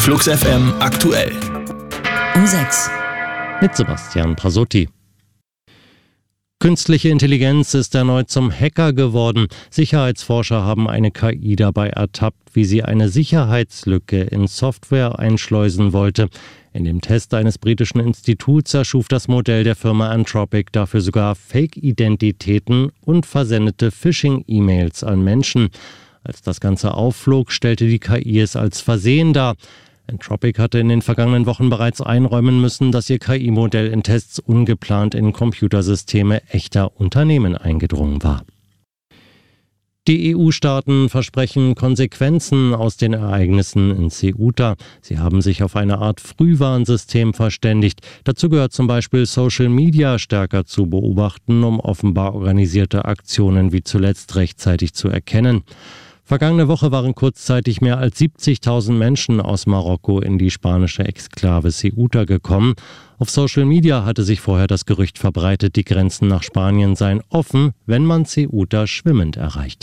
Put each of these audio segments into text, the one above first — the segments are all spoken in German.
Flux FM aktuell. Um 6. Mit Sebastian Prasotti. Künstliche Intelligenz ist erneut zum Hacker geworden. Sicherheitsforscher haben eine KI dabei ertappt, wie sie eine Sicherheitslücke in Software einschleusen wollte. In dem Test eines britischen Instituts erschuf das Modell der Firma Anthropic dafür sogar Fake-Identitäten und versendete Phishing-E-Mails an Menschen. Als das Ganze aufflog, stellte die KI es als Versehen dar. Anthropic hatte in den vergangenen Wochen bereits einräumen müssen, dass ihr KI-Modell in Tests ungeplant in Computersysteme echter Unternehmen eingedrungen war. Die EU-Staaten versprechen Konsequenzen aus den Ereignissen in Ceuta. Sie haben sich auf eine Art Frühwarnsystem verständigt. Dazu gehört zum Beispiel Social Media stärker zu beobachten, um offenbar organisierte Aktionen wie zuletzt rechtzeitig zu erkennen. Vergangene Woche waren kurzzeitig mehr als 70.000 Menschen aus Marokko in die spanische Exklave Ceuta gekommen. Auf Social Media hatte sich vorher das Gerücht verbreitet, die Grenzen nach Spanien seien offen, wenn man Ceuta schwimmend erreicht.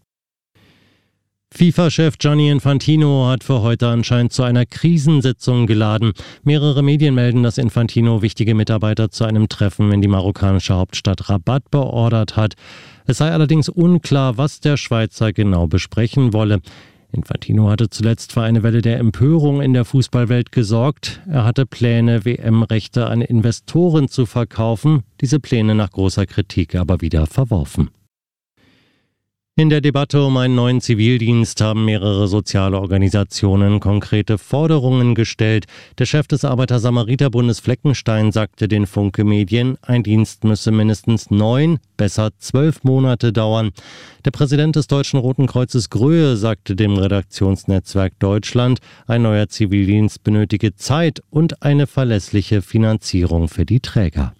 FIFA-Chef Gianni Infantino hat für heute anscheinend zu einer Krisensitzung geladen. Mehrere Medien melden, dass Infantino wichtige Mitarbeiter zu einem Treffen in die marokkanische Hauptstadt Rabat beordert hat. Es sei allerdings unklar, was der Schweizer genau besprechen wolle. Infantino hatte zuletzt für eine Welle der Empörung in der Fußballwelt gesorgt. Er hatte Pläne, WM-Rechte an Investoren zu verkaufen, diese Pläne nach großer Kritik aber wieder verworfen. In der Debatte um einen neuen Zivildienst haben mehrere soziale Organisationen konkrete Forderungen gestellt. Der Chef des Arbeiter-Samariter-Bundes Fleckenstein sagte den Funke-Medien, ein Dienst müsse mindestens 9, besser 12 Monate dauern. Der Präsident des Deutschen Roten Kreuzes Gröhe sagte dem Redaktionsnetzwerk Deutschland, ein neuer Zivildienst benötige Zeit und eine verlässliche Finanzierung für die Träger.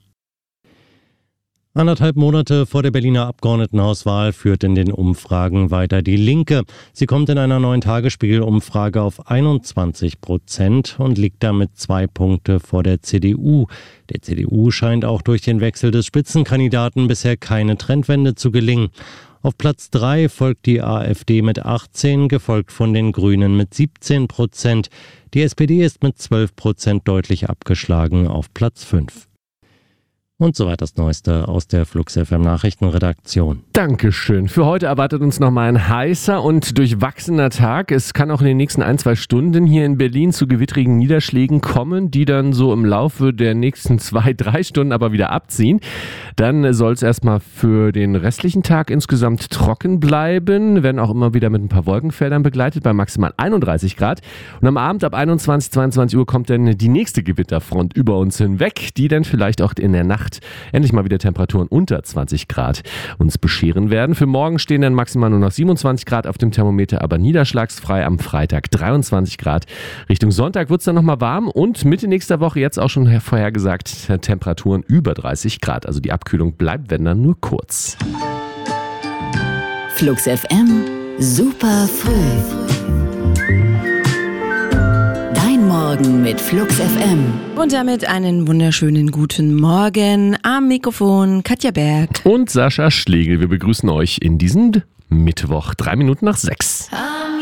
1,5 Monate vor der Berliner Abgeordnetenhauswahl führt in den Umfragen weiter die Linke. Sie kommt in einer neuen Tagesspiegel-Umfrage auf 21% und liegt damit 2 Punkte vor der CDU. Der CDU scheint auch durch den Wechsel des Spitzenkandidaten bisher keine Trendwende zu gelingen. Auf Platz 3 folgt die AfD mit 18, gefolgt von den Grünen mit 17%. Die SPD ist mit 12% deutlich abgeschlagen auf Platz 5. Und soweit das Neueste aus der Flux FM Nachrichtenredaktion. Dankeschön. Für heute erwartet uns nochmal ein heißer und durchwachsener Tag. Es kann auch in den nächsten 1-2 Stunden hier in Berlin zu gewittrigen Niederschlägen kommen, die dann so im Laufe der nächsten 2-3 Stunden aber wieder abziehen. Dann soll es erstmal für den restlichen Tag insgesamt trocken bleiben, werden auch immer wieder mit ein paar Wolkenfeldern begleitet bei maximal 31 Grad. Und am Abend ab 21-22 Uhr kommt dann die nächste Gewitterfront über uns hinweg, die dann vielleicht auch in der Nacht endlich mal wieder Temperaturen unter 20 Grad uns bescheren werden. Für morgen stehen dann maximal nur noch 27 Grad auf dem Thermometer, aber niederschlagsfrei am Freitag 23 Grad. Richtung Sonntag wird es dann nochmal warm und Mitte nächster Woche jetzt auch schon vorhergesagt Temperaturen über 30 Grad. Also die Abkühlung bleibt, wenn dann nur kurz. Flux FM, super früh. Morgen mit Flux FM. Und damit einen wunderschönen guten Morgen. Am Mikrofon Katja Berg. Und Sascha Schlegel. Wir begrüßen euch in diesem Mittwoch, 3 Minuten nach 6.